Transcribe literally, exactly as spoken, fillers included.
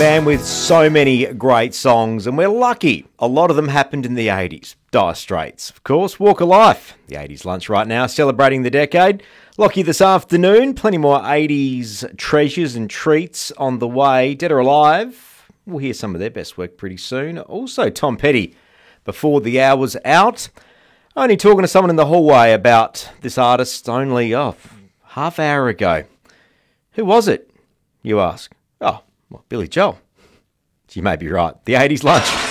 band with so many great songs, and we're lucky. A lot of them happened in the eighties. Dire Straits, of course. Walk of Life, the eighties lunch right now, celebrating the decade. Lockie this afternoon, plenty more eighties treasures and treats on the way. Dead or Alive, we'll hear some of their best work pretty soon. Also, Tom Petty, Before the Hour's Out. Only talking to someone in the hallway about this artist only, oh, half hour ago. Who was it, you ask? Oh, well, Billy Joel. You may be right. The eighties lunch.